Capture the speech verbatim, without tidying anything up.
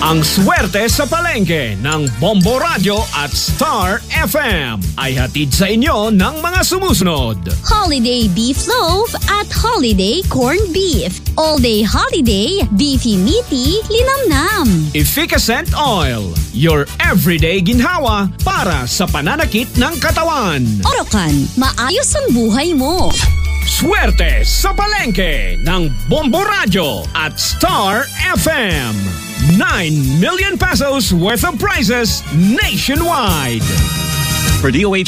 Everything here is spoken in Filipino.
Ang swerte sa palengke ng Bombo Radio at Star F M ay hatid sa inyo ng mga sumusunod. Holiday Beef Loaf at Holiday Corned Beef. All-day holiday, beefy meaty, linamnam. Efficacent Oil, your everyday ginhawa para sa pananakit ng katawan. Orocan, maayos ang buhay mo. Swerte sa palengke ng Bombo Radio at Star F M. nine million pesos worth of prizes nationwide. For D O H